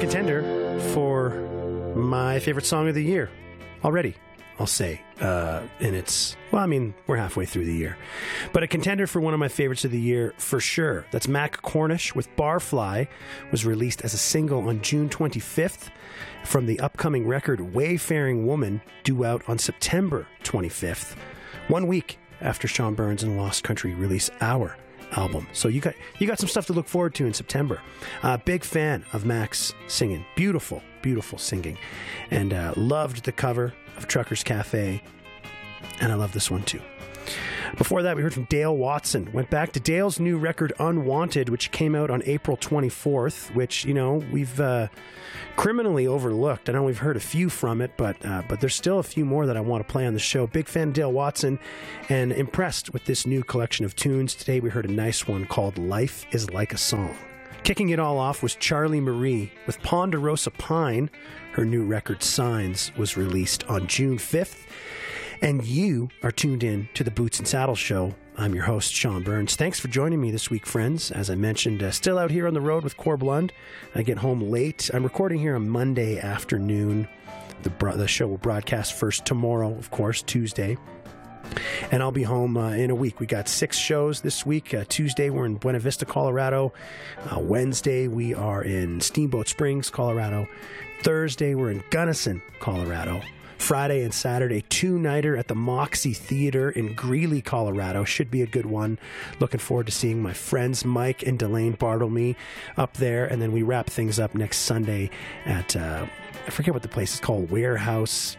contender for my favorite song of the year already, I'll say. And it's, well, I mean, we're halfway through the year. But a contender for one of my favorites of the year for sure. That's Mac Cornish with Barfly, was released as a single on June 25th from the upcoming record Wayfaring Woman, due out on September 25th, 1 week after Sean Burns and Lost Country release Our album. So you got some stuff to look forward to in September. Big fan of Mac's singing. Beautiful, beautiful singing. And loved the cover of Truckers Cafe. And I love this one too. Before that, we heard from Dale Watson. Went back to Dale's new record, Unwanted, which came out on April 24th, which, you know, we've criminally overlooked. I know we've heard a few from it, but there's still a few more that I want to play on the show. Big fan of Dale Watson and impressed with this new collection of tunes. Today we heard a nice one called Life is Like a Song. Kicking it all off was Charlie Marie with Ponderosa Pine. Her new record, Signs, was released on June 5th. And you are tuned in to the Boots and Saddles Show. I'm your host, Sean Burns. Thanks for joining me this week, friends. As I mentioned, still out here on the road with Corb Lund. I get home late. I'm recording here on Monday afternoon. The show will broadcast first tomorrow, of course, Tuesday. And I'll be home in a week. We got 6 shows this week. Tuesday, we're in Buena Vista, Colorado. Wednesday, we are in Steamboat Springs, Colorado. Thursday, we're in Gunnison, Colorado. Friday and Saturday, 2-nighter at the Moxie Theater in Greeley, Colorado. Should be a good one. Looking forward to seeing my friends Mike and Delane Bartlemy up there. And then we wrap things up next Sunday at, I forget what the place is called, Warehouse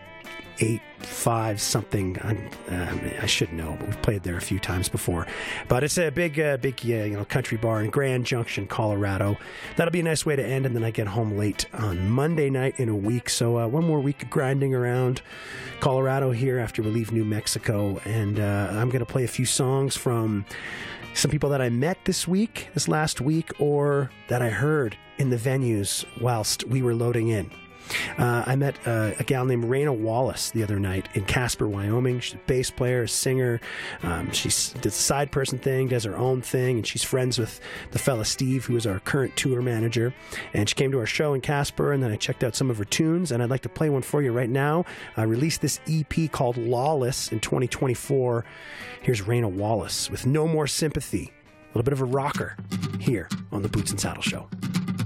85 something. I should know, but we've played there a few times before. But it's a big country bar in Grand Junction, Colorado. That'll be a nice way to end, and then I get home late on Monday night in a week. So one more week of grinding around Colorado here after we leave New Mexico, and I'm going to play a few songs from some people that I met this last week, or that I heard in the venues whilst we were loading in. I met a gal named Raina Wallace the other night in Casper, Wyoming. She's a bass player, a singer. She's the side person thing, does her own thing, and she's friends with the fella Steve, who is our current tour manager. And she came to our show in Casper, and then I checked out some of her tunes, and I'd like to play one for you right now. I released this EP called Lawless in 2024. Here's Raina Wallace with No More Sympathy. A little bit of a rocker here on the Boots and Saddle Show.